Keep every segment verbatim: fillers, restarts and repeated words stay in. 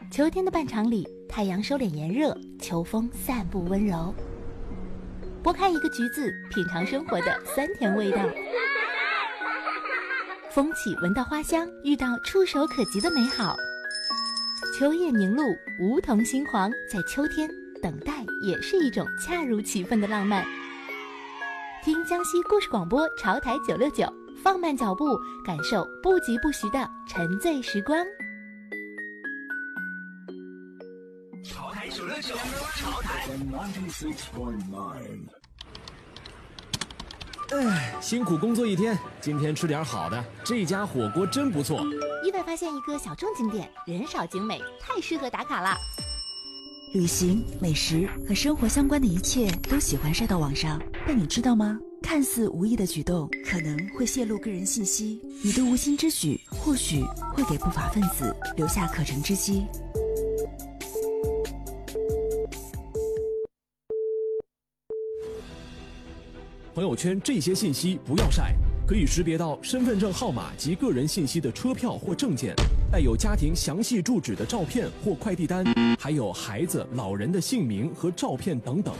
秋天的半场里，太阳收敛炎热，秋风散步温柔。剥开一个橘子，品尝生活的酸甜味道。风起闻到花香，遇到触手可及的美好。秋叶凝露，梧桐新黄，在秋天等待也是一种恰如其分的浪漫。听江西故事广播潮台九六九，放慢脚步，感受不疾不徐的沉醉时光。 潮台九六九，潮台。 哎，辛苦工作一天，今天吃点好的，这家火锅真不错。 意外发现一个小众景点，人少景美，太适合打卡了。 旅行、美食和生活相关的一切都喜欢晒到网上，但你知道吗？看似无意的举动，可能会泄露个人信息。你的无心之举，或许会给不法分子留下可乘之机。 朋友圈这些信息不要晒，可以识别到身份证号码及个人信息的车票或证件，带有家庭详细住址的照片或快递单，还有孩子、老人的姓名和照片等等。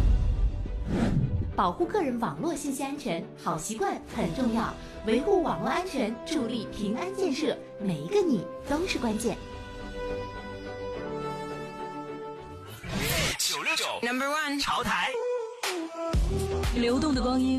保护个人网络信息安全，好习惯很重要。维护网络安全，助力平安建设，每一个你都是关键。 九六九 Number One 潮台。 流动的光阴